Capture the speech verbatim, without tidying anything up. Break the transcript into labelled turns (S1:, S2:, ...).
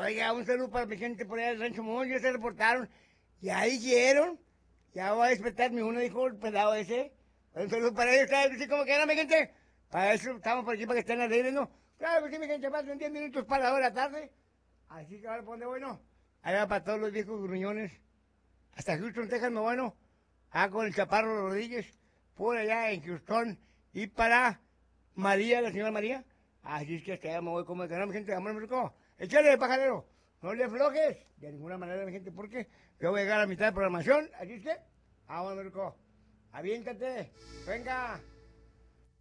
S1: Oiga, un saludo para mi gente por allá del Rancho Mon, ya se reportaron, ya dijeron, ya voy a despertar, mi uno dijo el pelado ese, un saludo para ellos, claro que sí, como que era mi gente, para eso estamos por aquí, para que estén alegres, ¿no? Claro que sí, mi gente, faltan diez minutos para la hora de la tarde, así que ahora, ¿por dónde voy, no? Ahí va para todos los viejos gruñones, hasta Houston, Texas, me bueno, ah, con el Chaparro Rodríguez, por allá en Houston, y para María, la señora María, así es que hasta allá me voy como el canal, mi gente, amor, me rico. Échale, pajarero, no le aflojes, de ninguna manera, mi gente, porque yo voy a llegar a mitad de programación, así es que, vámonos, mi rico, aviéntate, venga.